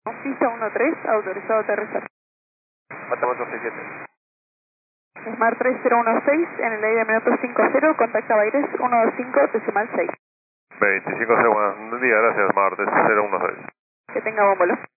Pista 13, autorizado a aterrizar. Matamos 67. Smart 3016, en el aire minuto 50, contacta Baires 125.6. 25-0, buen día, gracias, Marte 016. Que tenga buen vuelo.